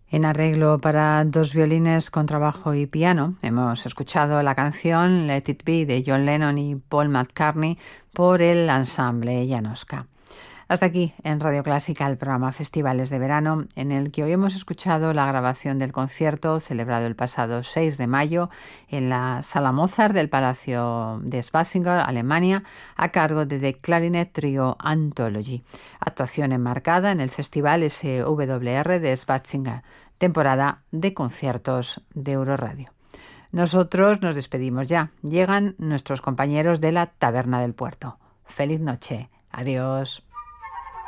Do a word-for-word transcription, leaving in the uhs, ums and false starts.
En arreglo para dos violines, contrabajo y piano, hemos escuchado la canción Let It Be de John Lennon y Paul McCartney por el ensamble Janoska. Hasta aquí, en Radio Clásica, el programa Festivales de Verano, en el que hoy hemos escuchado la grabación del concierto celebrado el pasado seis de mayo en la Sala Mozart del Palacio de Schwarzenberg, Alemania, a cargo de The Clarinet Trio Anthology. Actuación enmarcada en el Festival S W R de Schwarzenberg, temporada de conciertos de Euroradio. Nosotros nos despedimos ya. Llegan nuestros compañeros de la Taberna del Puerto. Feliz noche. Adiós.